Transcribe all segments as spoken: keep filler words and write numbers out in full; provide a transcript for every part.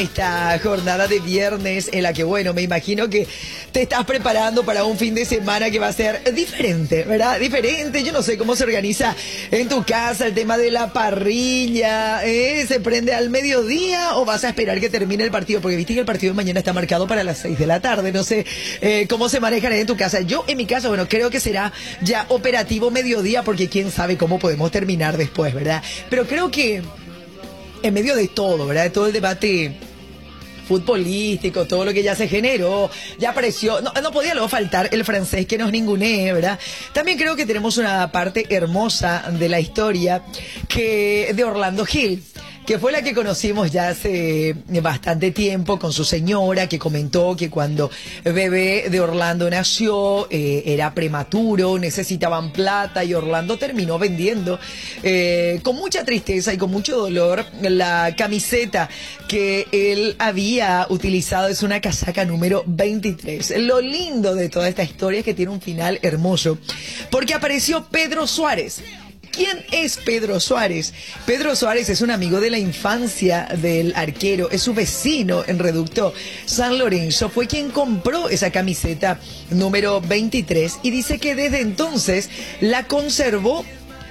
Esta jornada de viernes en la que, bueno, me imagino que te estás preparando para un fin de semana que va a ser diferente, ¿verdad? Diferente, yo no sé cómo se organiza en tu casa el tema de la parrilla, ¿eh? ¿Se prende al mediodía o vas a esperar que termine el partido? Porque viste que el partido de mañana está marcado para las seis de la tarde, no sé eh, cómo se manejan en tu casa. Yo, en mi casa, bueno, creo que será ya operativo mediodía porque quién sabe cómo podemos terminar después, ¿verdad? Pero creo que en medio de todo, ¿verdad? De todo el debate futbolístico, todo lo que ya se generó, ya apareció, no, no podía luego faltar el francés que nos ningunee, ¿verdad? También creo que tenemos una parte hermosa de la historia que de Orlando Gil, que fue la que conocimos ya hace bastante tiempo con su señora, que comentó que cuando bebé de Orlando nació, eh, era prematuro, necesitaban plata y Orlando terminó vendiendo eh, con mucha tristeza y con mucho dolor la camiseta que él había utilizado. Es una casaca número veintitrés. Lo lindo de toda esta historia es que tiene un final hermoso, porque apareció Pedro Suárez. ¿Quién es Pedro Suárez? Pedro Suárez es un amigo de la infancia del arquero, es su vecino en Reducto San Lorenzo, fue quien compró esa camiseta número veintitrés y dice que desde entonces la conservó.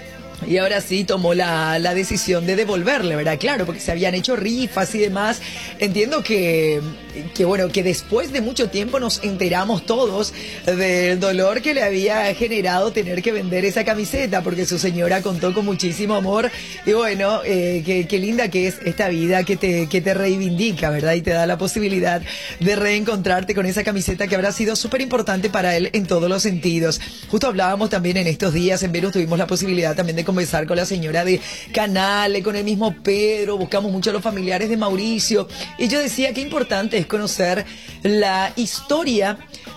Y ahora sí tomó la, la decisión de devolverle, ¿verdad? Claro, porque se habían hecho rifas y demás. Entiendo que, que, bueno, que después de mucho tiempo nos enteramos todos del dolor que le había generado tener que vender esa camiseta, porque su señora contó con muchísimo amor. Y bueno, eh, qué, qué linda que es esta vida que te, que te reivindica, ¿verdad? Y te da la posibilidad de reencontrarte con esa camiseta que habrá sido súper importante para él en todos los sentidos. Justo hablábamos también en estos días, en Venus tuvimos la posibilidad también de conversar con la señora de Canales, con el mismo Pedro, buscamos mucho a los familiares de Mauricio, y yo decía que importante es conocer la historia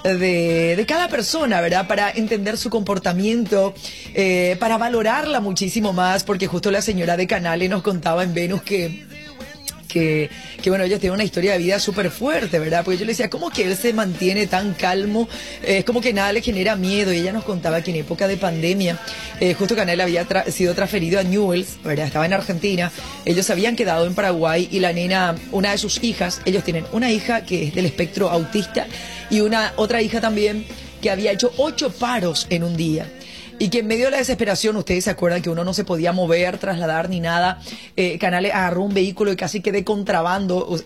de, de cada persona, ¿verdad? Para entender su comportamiento, eh, para valorarla muchísimo más, porque justo la señora de Canales nos contaba en Venus que Que, que bueno, ella tiene una historia de vida súper fuerte, ¿verdad? Porque yo le decía, ¿cómo que él se mantiene tan calmo? Eh, es como que nada le genera miedo. Y ella nos contaba que en época de pandemia, eh, justo Canel había tra sido transferido a Newell's, ¿verdad? Estaba en Argentina. Ellos habían quedado en Paraguay y la nena, una de sus hijas, ellos tienen una hija que es del espectro autista y una otra hija también que había hecho ocho paros en un día. Y que en medio de la desesperación, ustedes se acuerdan que uno no se podía mover, trasladar ni nada, eh, Canales agarró un vehículo y casi que de contrabando